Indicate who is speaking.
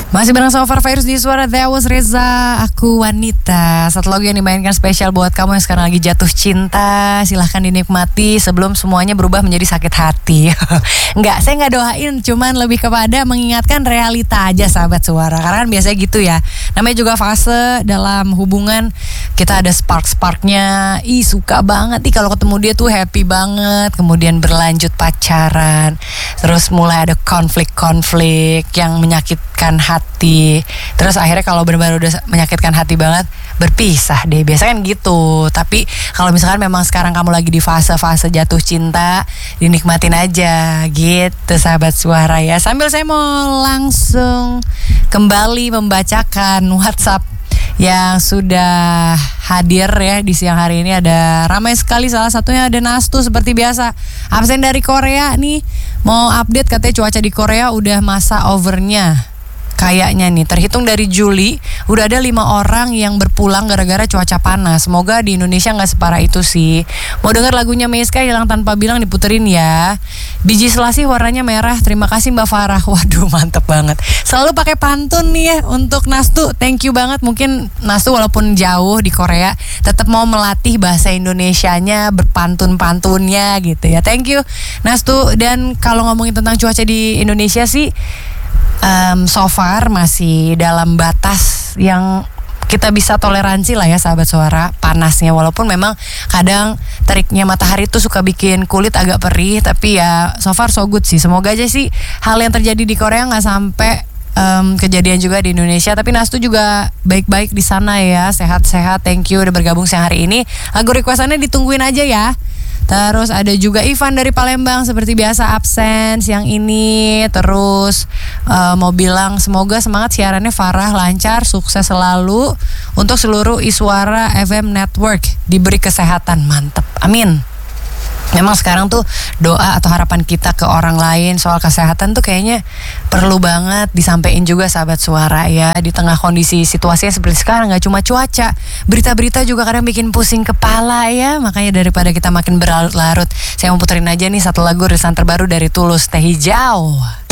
Speaker 1: Masih bareng sama Virus di Suara That Was Reza, Aku Wanita. Satu lagu yang dimainkan spesial buat kamu yang sekarang lagi jatuh cinta. Silahkan dinikmati sebelum semuanya berubah menjadi sakit hati. Enggak, saya nggak doain, cuman lebih kepada mengingatkan realita aja sahabat Suara. Karena kan biasanya gitu ya. Namanya juga fase dalam hubungan, kita ada spark-sparknya. Suka banget nih kalau ketemu dia tuh happy banget. Kemudian berlanjut pacaran. Terus mulai ada konflik-konflik yang menyakitkan hati. Terus akhirnya kalau benar-benar udah menyakitkan hati banget, berpisah deh. Biasanya kan gitu. Tapi kalau misalkan memang sekarang kamu lagi di fase-fase jatuh cinta, dinikmatin aja gitu sahabat Suara ya. Sambil saya mau langsung kembali membacakan WhatsApp yang sudah hadir ya di siang hari ini. Ada ramai sekali, salah satunya ada Nastu seperti biasa. Absen dari Korea nih, mau update katanya cuaca di Korea udah masa overnya. Kayaknya nih, terhitung dari Juli udah ada 5 orang yang berpulang gara-gara cuaca panas. Semoga di Indonesia gak separah itu sih. Mau denger lagunya Meiska, Hilang Tanpa Bilang, diputerin ya. Biji selasih warnanya merah. Terima kasih Mbak Farah. Waduh, mantep banget. Selalu pakai pantun nih ya untuk Nastu. Thank you banget. Mungkin Nastu walaupun jauh di Korea tetap mau melatih bahasa Indonesianya, berpantun-pantunnya gitu ya. Thank you Nastu. Dan kalau ngomongin tentang cuaca di Indonesia sih, so far masih dalam batas yang kita bisa toleransi lah ya sahabat Suara, panasnya. Walaupun memang kadang teriknya matahari tuh suka bikin kulit agak perih, tapi ya so far so good sih. Semoga aja sih hal yang terjadi di Korea gak sampai kejadian juga di Indonesia. Tapi Nastu juga baik-baik di sana ya, sehat-sehat. Thank you udah bergabung siang hari ini. Lagu requestannya ditungguin aja ya. Terus ada juga Ivan dari Palembang, seperti biasa absen siang ini. Terus mau bilang semoga semangat siarannya Farah lancar, sukses selalu untuk seluruh Iswara FM Network, diberi kesehatan. Mantep, amin. Memang sekarang tuh doa atau harapan kita ke orang lain soal kesehatan tuh kayaknya perlu banget disampaikan juga sahabat Suara ya. Di tengah kondisi situasinya seperti sekarang, gak cuma cuaca, berita-berita juga kadang bikin pusing kepala ya. Makanya daripada kita makin berlarut-larut, saya mau puterin aja nih satu lagu rilisan terbaru dari Tulus, Teh Hijau.